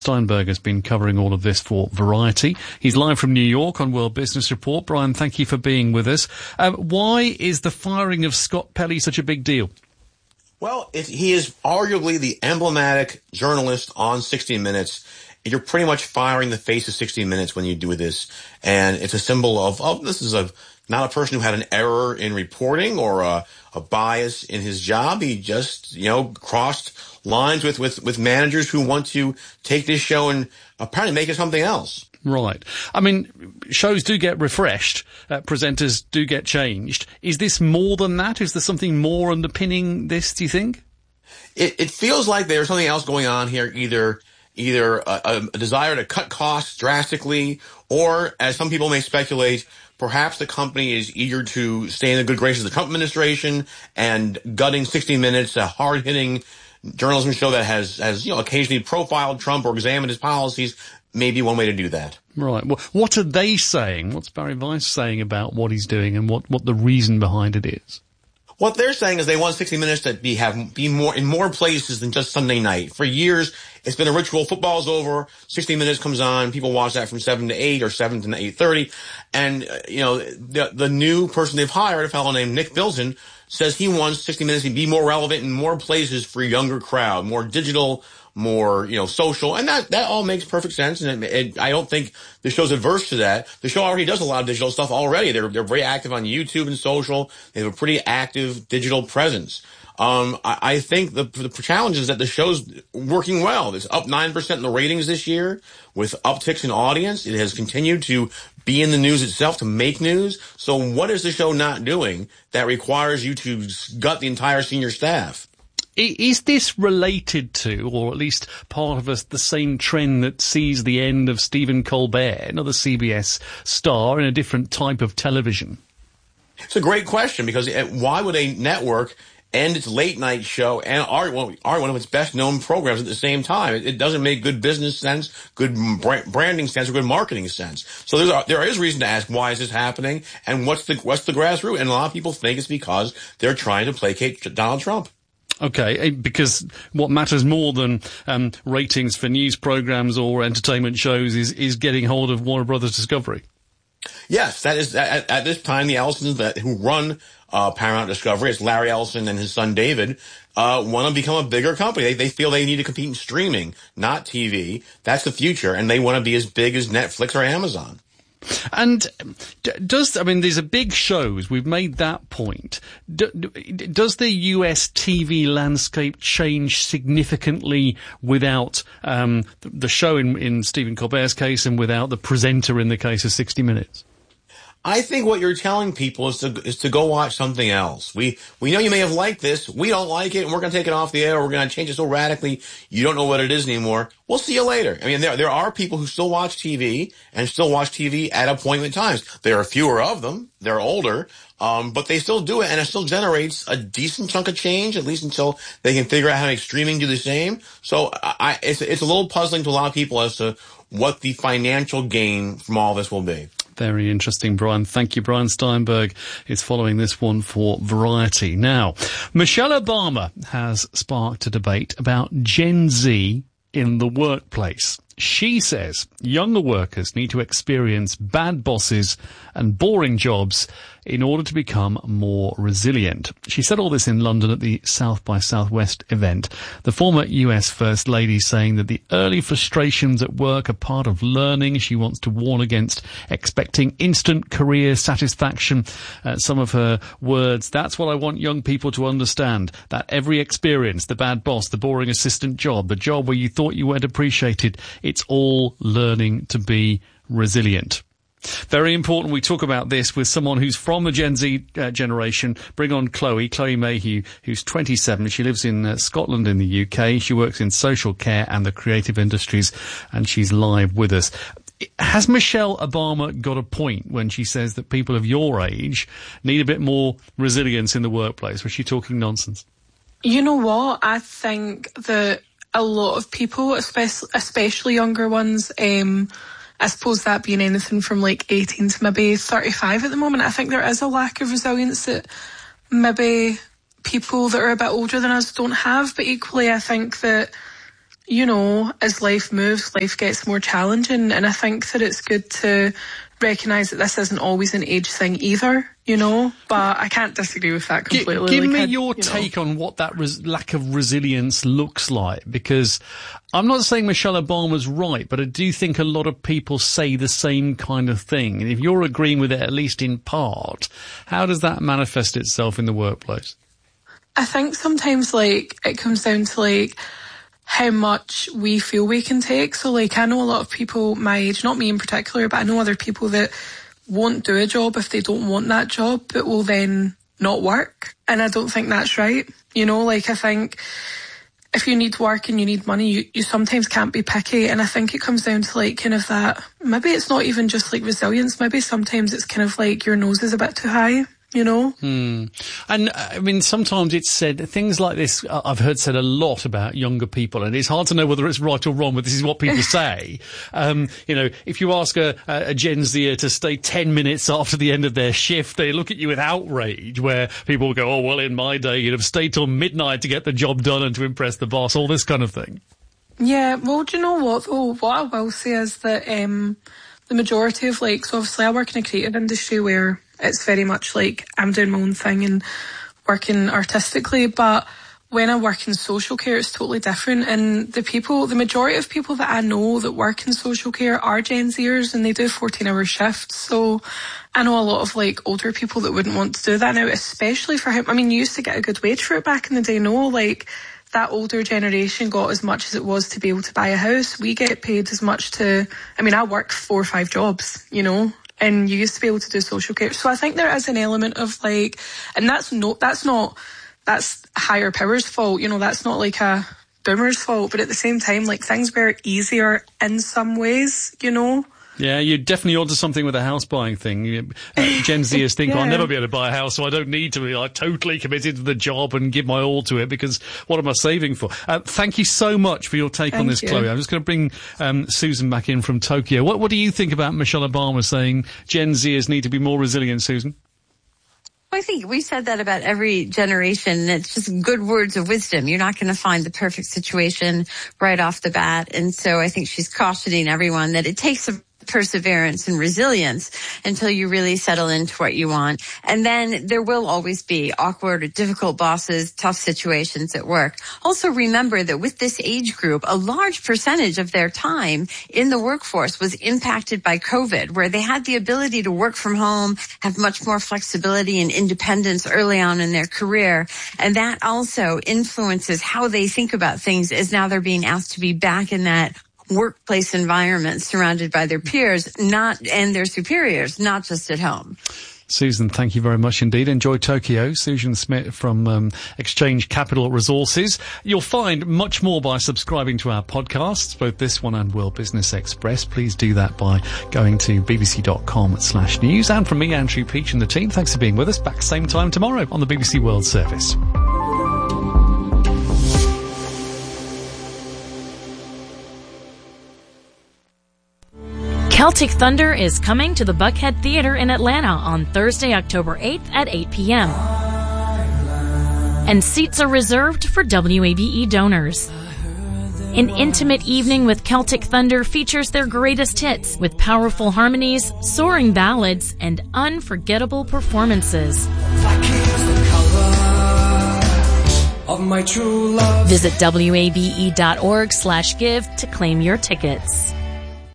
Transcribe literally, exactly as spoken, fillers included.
Steinberg has been covering all of this for Variety. He's live from New York on World Business Report. Brian, thank you for being with us. Um, why is the firing of Scott Pelley such a big deal? Well, it, he is arguably the emblematic journalist on sixty minutes. You're pretty much firing the face of sixty minutes when you do this. And it's a symbol of, oh, this is a not a person who had an error in reporting or a, a bias in his job. He just, you know, crossed lines with, with, with managers who want to take this show and apparently make it something else. Right. I mean, shows do get refreshed. Uh, presenters do get changed. Is this more than that? Is there something more underpinning this, do you think? It, it feels like there's something else going on here, either either a, a desire to cut costs drastically, or, as some people may speculate, perhaps the company is eager to stay in the good graces of the Trump administration, and gutting sixty minutes, a hard-hitting journalism show that has, has, you know, occasionally profiled Trump or examined his policies, may be one way to do that. Right. Well, what are they saying? What's Barry Weiss saying about what he's doing and what, what the reason behind it is? What they're saying is they want sixty minutes to be have be more in more places than just Sunday night. For years, it's been a ritual. Football's over, sixty minutes comes on. People watch that from seven to eight or seven to eight thirty. And, uh, you know, the, the new person they've hired, a fellow named Nick Bilton, says he wants sixty minutes to be more relevant in more places for a younger crowd, more digital, more, you know, social. And that, that all makes perfect sense. And it, it, I don't think the show's adverse to that. The show already does a lot of digital stuff already. They're, they're very active on YouTube and social. They have a pretty active digital presence. Um, I, I think the, the challenge is that the show's working well. It's up nine percent in the ratings this year with upticks in audience. It has continued to be in the news itself, to make news. So what is the show not doing that requires you to gut the entire senior staff? Is this related to, or at least part of us, the same trend that sees the end of Stephen Colbert, another C B S star in a different type of television? It's a great question, because why would a network end its late night show and are one of its best known programs at the same time? It, it doesn't make good business sense, good branding sense, or good marketing sense. So there's a, there is reason to ask, why is this happening, and what's the what's the grassroots? And a lot of people think it's because they're trying to placate Donald Trump. Okay, because what matters more than um, ratings for news programs or entertainment shows is, is getting hold of Warner Brothers Discovery. Yes, that is at, at this time the Ellisons that who run uh, Paramount Discovery, it's Larry Ellison and his son David, uh, want to become a bigger company. They, they feel they need to compete in streaming, not T V. That's the future, and they want to be as big as Netflix or Amazon. And does, I mean, these are big shows. We've made that point. Do, does the U S T V landscape change significantly without um, the show in, in Stephen Colbert's case and without the presenter in the case of sixty minutes? I think what you're telling people is to is to go watch something else. We we know you may have liked this. We don't like it, and we're going to take it off the air. We're going to change it so radically you don't know what it is anymore. We'll see you later. I mean, there there are people who still watch T V and still watch T V at appointment times. There are fewer of them. They're older, um, but they still do it, and it still generates a decent chunk of change, at least until they can figure out how to make streaming do the same. So I, it's it's a little puzzling to a lot of people as to what the financial gain from all this will be. Very interesting, Brian. Thank you. Brian Steinberg is following this one for Variety. Now, Michelle Obama has sparked a debate about Gen Z in the workplace. She says younger workers need to experience bad bosses and boring jobs in order to become more resilient. She said all this in London at the South by Southwest event. The former U S First Lady saying that the early frustrations at work are part of learning. She wants to warn against expecting instant career satisfaction. Uh, some of her words, that's what I want young people to understand, that every experience, the bad boss, the boring assistant job, the job where you thought you weren't appreciated, it's all learning to be resilient. Very important we talk about this with someone who's from the Gen Z uh, generation. Bring on Chloe, Chloe Mayhew, who's twenty-seven. She lives in uh, Scotland in the U K. She works in social care and the creative industries, and she's live with us. Has Michelle Obama got a point when she says that people of your age need a bit more resilience in the workplace? Was she talking nonsense? You know what? I think that a lot of people, especially, especially younger ones, um, I suppose that being anything from like eighteen to maybe thirty-five at the moment, I think there is a lack of resilience that maybe people that are a bit older than us don't have. But equally, I think that you know, as life moves, life gets more challenging. And I think that it's good to recognise that this isn't always an age thing either, you know, but I can't disagree with that completely. Give, give like me I, your you take know. on what that res- lack of resilience looks like, because I'm not saying Michelle Obama's right, but I do think a lot of people say the same kind of thing. And if you're agreeing with it, at least in part, how does that manifest itself in the workplace? I think sometimes, like, it comes down to, like, how much we feel we can take. So, like, I know a lot of people my age, not me in particular, but I know other people that won't do a job if they don't want that job, but will then not work. And I don't think that's right. You know, like, I think if you need work and you need money, you, you sometimes can't be picky. And I think it comes down to, like, kind of that, maybe it's not even just, like, resilience. Maybe sometimes it's kind of like your nose is a bit too high. You know? Hmm. And, I mean, sometimes it's said, things like this, I've heard said a lot about younger people, and it's hard to know whether it's right or wrong, but this is what people say. Um, you know, if you ask a, a Gen Zer to stay ten minutes after the end of their shift, they look at you with outrage, where people will go, oh, well, in my day, you'd have stayed till midnight to get the job done and to impress the boss, all this kind of thing. Yeah, well, do you know what, though? What I will say is that um, the majority of, like, so obviously I work in a creative industry where it's very much like I'm doing my own thing and working artistically, but when I work in social care, it's totally different. And the people, the majority of people that I know that work in social care are Gen Zers, and they do fourteen hour shifts. So I know a lot of, like, older people that wouldn't want to do that now, especially for him. I mean, you used to get a good wage for it back in the day, no? Like, that older generation got as much as it was to be able to buy a house. We get paid as much to, I mean, I worked four or five jobs, you know? And you used to be able to do social care. So I think there is an element of, like, and that's not, that's not, that's higher powers' fault, you know, that's not like a boomer's fault, but at the same time, like, things were easier in some ways, you know? Yeah, you're definitely onto something with the house buying thing. Uh, Gen Zers think, yeah. I'll never be able to buy a house, so I don't need to be. I'm totally committed to the job and give my all to it, because what am I saving for? Uh, thank you so much for your take thank on this, you. Chloe. I'm just going to bring um, Susan back in from Tokyo. What, what do you think about Michelle Obama saying Gen Zers need to be more resilient, Susan? I think we said that about every generation, and it's just good words of wisdom. You're not going to find the perfect situation right off the bat. And so I think she's cautioning everyone that it takes a perseverance and resilience until you really settle into what you want. And then there will always be awkward or difficult bosses, tough situations at work. Also remember that with this age group, a large percentage of their time in the workforce was impacted by COVID, where they had the ability to work from home, have much more flexibility and independence early on in their career. And that also influences how they think about things as now they're being asked to be back in that workplace environment surrounded by their peers, not and their superiors, not just at home. Susan, thank you very much indeed. Enjoy Tokyo. Susan Smith from um, Exchange Capital Resources. You'll find much more by subscribing to our podcasts, both this one and World Business Express. Please do that by going to bbc.com slash news. And from me, Andrew Peach, and the team, thanks for being with us. Back same time tomorrow on the B B C World Service. Celtic Thunder is coming to the Buckhead Theatre in Atlanta on Thursday, October eighth at eight p.m. And seats are reserved for W A B E donors. An intimate evening with Celtic Thunder features their greatest hits with powerful harmonies, soaring ballads, and unforgettable performances. Of my true love. Visit W A B E dot org slash give to claim your tickets.